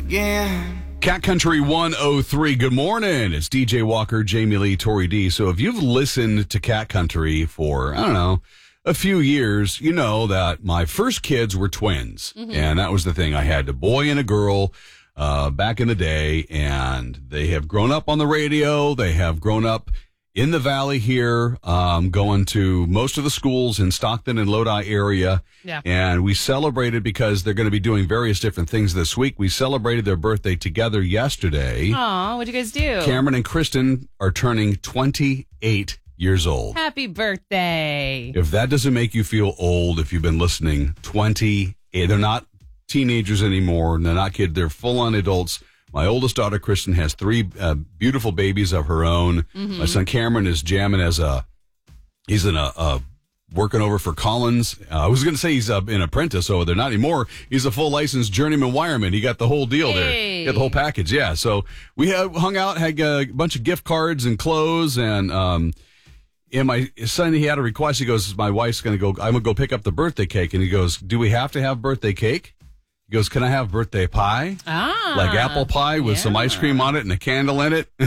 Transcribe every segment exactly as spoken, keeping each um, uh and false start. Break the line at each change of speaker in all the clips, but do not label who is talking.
again.
Cat Country one oh three, good morning. It's D J Walker, Jamie Lee, Tori D. So if you've listened to Cat Country for, I don't know, a few years, you know that my first kids were twins. Mm-hmm. And that was the thing. I had a boy and a girl uh, back in the day, and they have grown up on the radio. They have grown up in the valley here, um, going to most of the schools in Stockton and Lodi area.
Yeah.
And we celebrated because they're going to be doing various different things this week. We celebrated their birthday together yesterday.
Aw, what'd you guys do?
Cameron and Kristen are turning twenty-eight years old.
Happy birthday.
If that doesn't make you feel old, if you've been listening, twenty-eight, they're not teenagers anymore. They're not kids. They're full-on adults. My oldest daughter, Kristen, has three uh, beautiful babies of her own. Mm-hmm. My son, Cameron, is jamming as a, he's in a, a working over for Collins. Uh, I was going to say he's a, an apprentice, so they're not anymore. He's a full licensed journeyman wireman. He got the whole deal
hey.
there. He got the whole package, yeah. So we have hung out, had a bunch of gift cards and clothes, and um, and my son, he had a request. He goes, my wife's going to go, I'm going to go pick up the birthday cake. And he goes, do we have to have birthday cake? He goes, can I have birthday pie?
Ah,
like apple pie with
yeah.
some ice cream on it and a candle in it.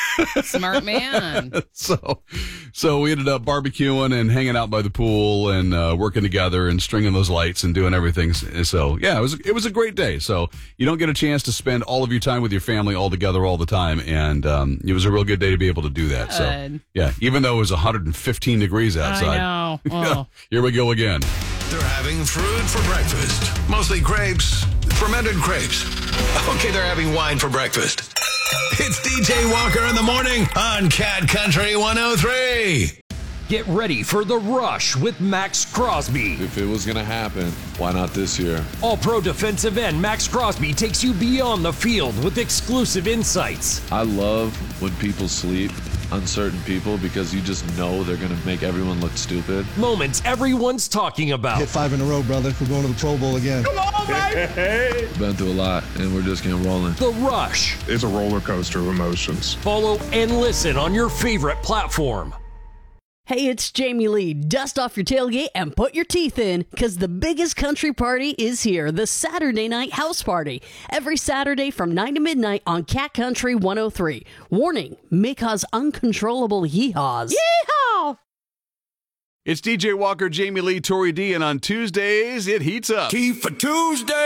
Smart man.
so, so we ended up barbecuing and hanging out by the pool and uh, working together and stringing those lights and doing everything. So, yeah, it was it was a great day. So you don't get a chance to spend all of your time with your family all together all the time, and um, it was a real good day to be able to do that.
Good.
So, yeah, even though it was one hundred fifteen degrees outside.
I know. Oh.
Here we go again.
They're having fruit for breakfast. Mostly grapes, fermented grapes. Okay, they're having wine for breakfast. It's D J Walker in the morning on Cat Country one oh three.
Get ready for The Rush with Max Crosby.
If it was going to happen, why not this year?
All-pro defensive end Max Crosby takes you beyond the field with exclusive insights.
I love when people sleep on certain people because you just know they're going to make everyone look stupid.
Moments everyone's talking about.
Hit five in a row, brother. We're going to the Pro Bowl again.
Come on, baby!
Been through a lot, and we're just getting rolling.
The Rush.
It's a roller coaster of emotions.
Follow and listen on your favorite platform.
Hey, it's Jamie Lee. Dust off your tailgate and put your teeth in, because the biggest country party is here, the Saturday Night House Party. Every Saturday from nine to midnight on Cat Country one oh three. Warning, may cause uncontrollable yeehaws.
Yeehaw!
It's D J Walker, Jamie Lee, Tori D, and on Tuesdays, it heats up.
Tea for Tuesday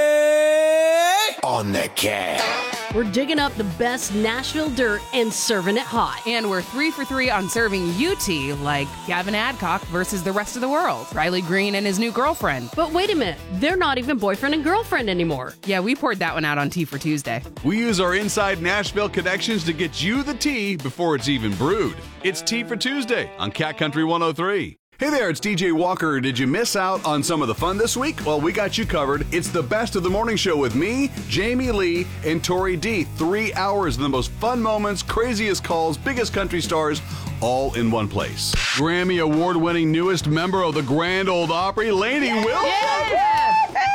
on the Cat.
We're digging up the best Nashville dirt and serving it hot.
And we're three for three on serving U T, like Gavin Adcock versus the rest of the world, Riley Green and his new girlfriend.
But wait a minute, they're not even boyfriend and girlfriend anymore.
Yeah, we poured that one out on Tea for Tuesday.
We use our inside Nashville connections to get you the tea before it's even brewed. It's Tea for Tuesday on Cat Country one oh three. Hey there, it's D J Walker. Did you miss out on some of the fun this week? Well, we got you covered. It's the best of the morning show with me, Jamie Lee, and Tori D. Three hours of the most fun moments, craziest calls, biggest country stars, all in one place. Grammy award-winning newest member of the Grand Ole Opry, Lainey
yeah.
Wilson.
Yeah.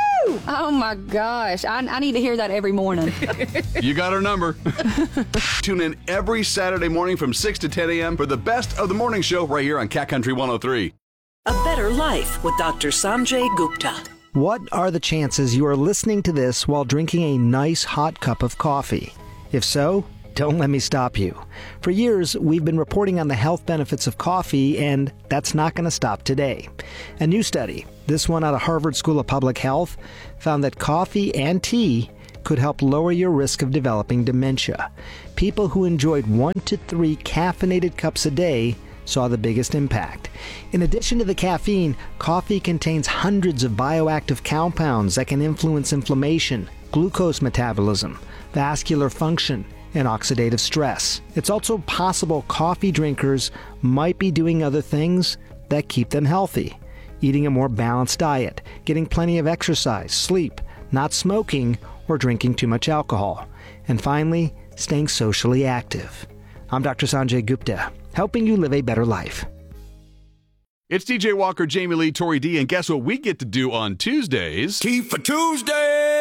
Oh my gosh, I, I need to hear that every morning.
You got our number. Tune in every Saturday morning from six to ten a.m. for the best of the morning show right here on Cat Country one oh three.
A better life with Doctor Sanjay Gupta.
What are the chances you are listening to this while drinking a nice hot cup of coffee? If so, don't let me stop you. For years, we've been reporting on the health benefits of coffee, and that's not going to stop today. A new study, this one out of Harvard School of Public Health, found that coffee and tea could help lower your risk of developing dementia. People who enjoyed one to three caffeinated cups a day saw the biggest impact. In addition to the caffeine, coffee contains hundreds of bioactive compounds that can influence inflammation, glucose metabolism, vascular function, and oxidative stress. It's also possible coffee drinkers might be doing other things that keep them healthy. Eating a more balanced diet, getting plenty of exercise, sleep, not smoking, or drinking too much alcohol. And finally, staying socially active. I'm Doctor Sanjay Gupta, helping you live a better life.
It's D J Walker, Jamie Lee, Tori D, and guess what we get to do on Tuesdays?
Tea for Tuesday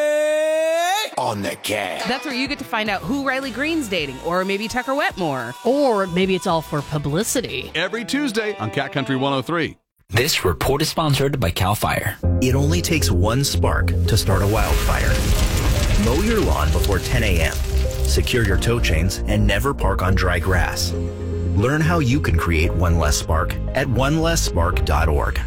on the Cat.
That's where you get to find out who Riley Green's dating, or maybe Tucker Wetmore.
Or maybe it's all for publicity.
Every Tuesday on Cat Country one oh three.
This report is sponsored by CAL FIRE.
It only takes one spark to start a wildfire.
mow your lawn before ten a.m. Secure your tow chains and never park on dry grass. Learn how you can create one less spark at one less spark dot org.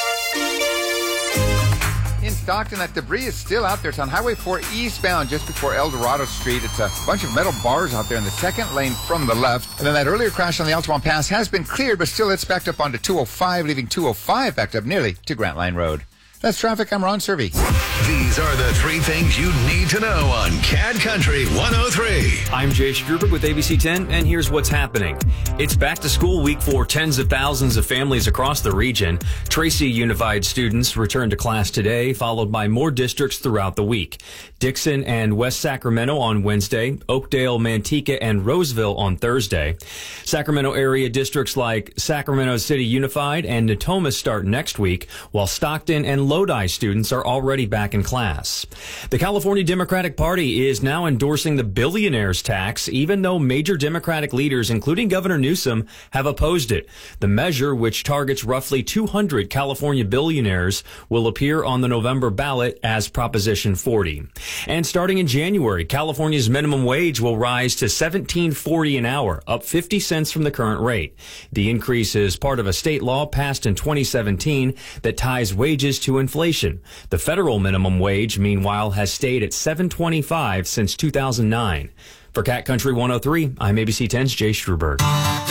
In Stockton, that debris is still out there. It's on Highway four eastbound just before El Dorado Street. It's a bunch of metal bars out there in the second lane from the left. And then that earlier crash on the Altamont Pass has been cleared, but still it's backed up onto two oh five, leaving two oh five backed up nearly to Grant Line Road. That's traffic. I'm Ron Servey.
These are the three things you need to know on Cat Country one oh three.
I'm Jay Struber with A B C ten, and here's what's happening. It's back to school week for tens of thousands of families across the region. Tracy Unified students return to class today, followed by more districts throughout the week. Dixon and West Sacramento on Wednesday, Oakdale, Manteca, and Roseville on Thursday. Sacramento area districts like Sacramento City Unified and Natomas start next week, while Stockton and Lodi students are already back in class. The California Democratic Party is now endorsing the billionaire's tax, even though major Democratic leaders, including Governor Newsom, have opposed it. The measure, which targets roughly two hundred California billionaires, will appear on the November ballot as Proposition forty. And starting in January, California's minimum wage will rise to seventeen forty an hour, up fifty cents from the current rate. The increase is part of a state law passed in twenty seventeen that ties wages to inflation. The federal minimum wage, meanwhile, has stayed at seven twenty-five since two thousand nine. For Cat Country one oh three, I'm A B C ten's Jay Struberg.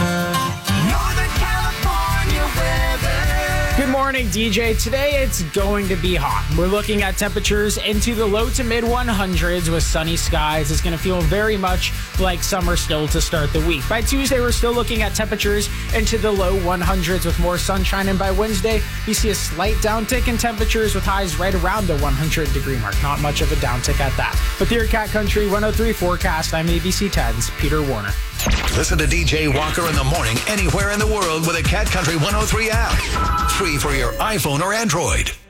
Good morning, D J. Today it's going to be hot. We're looking at temperatures into the low to mid one hundreds with sunny skies. It's going to feel very much like summer still to start the week. By Tuesday, we're still looking at temperatures into the low one hundreds with more sunshine. And by Wednesday, we see a slight downtick in temperatures with highs right around the one hundred degree mark. Not much of a downtick at that. But here at Cat Country one oh three forecast, I'm A B C ten's Peter Warner.
Listen to D J Walker in the morning anywhere in the world with a Cat Country one oh three app. Free for your iPhone or Android.